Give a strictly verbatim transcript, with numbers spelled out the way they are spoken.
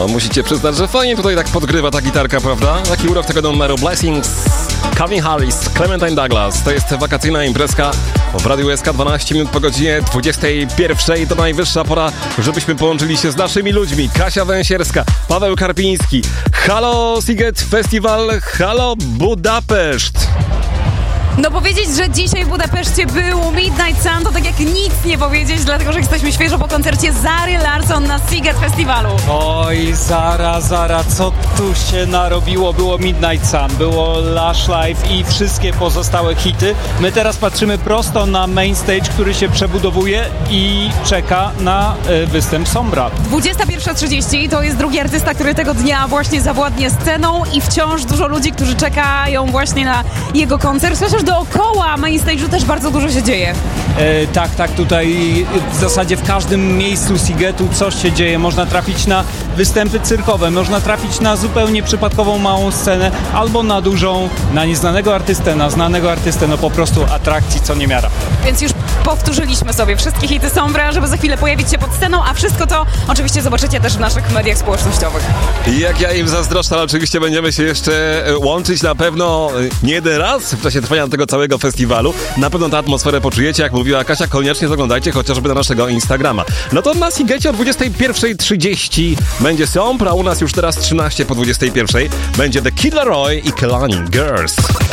No, musicie przyznać, że fajnie tutaj tak podgrywa ta gitarka, prawda? Taki urok tego numeru Blessings, Calvin Harris, Clementine Douglas. To jest wakacyjna imprezka w Radiu S K dwanaście minut po godzinie dwudziestej pierwszej. To najwyższa pora, żebyśmy połączyli się z naszymi ludźmi. Kasia Węsierska, Paweł Karpiński. Halo Sziget Festival, halo Budapeszt. No powiedzieć, że dzisiaj w Budapeszcie był Midnight Sun, to tak jak nic nie powiedzieć, dlatego że jesteśmy świeżo po koncercie Zary Larsson na Sziget Festiwalu. Oj, Zara, Zara, co tu się narobiło? Było Midnight Sun, było Lush Life i wszystkie pozostałe hity. My teraz patrzymy prosto na main stage, który się przebudowuje i czeka na y, występ Sombra. dwudziesta pierwsza trzydzieści to jest drugi artysta, który tego dnia właśnie zawładnie sceną i wciąż dużo ludzi, którzy czekają właśnie na jego koncert. Chociaż dookoła main stage'u też bardzo dużo się dzieje. E, tak, tak, tutaj w zasadzie w każdym miejscu Szigetu coś się dzieje. Można trafić na występy cyrkowe, można trafić na zupełnie przypadkową małą scenę, albo na dużą, na nieznanego artystę, na znanego artystę, no po prostu atrakcji co niemiara. Więc już powtórzyliśmy sobie wszystkie hity Sombra, żeby za chwilę pojawić się pod sceną, a wszystko to oczywiście zobaczycie też w naszych mediach społecznościowych. I jak ja im zazdroszczę, ale oczywiście będziemy się jeszcze łączyć na pewno nie jeden raz w czasie trwania tego całego festiwalu. Na pewno tę atmosferę poczujecie, jak mówiła Kasia, koniecznie zaglądajcie chociażby na naszego Instagrama. No to na Szigecie o dwudziestej pierwszej trzydzieści będzie Sombra, u nas już teraz trzynaście po dwudziestej pierwszej będzie The Kid Laroi i Kalani Girls.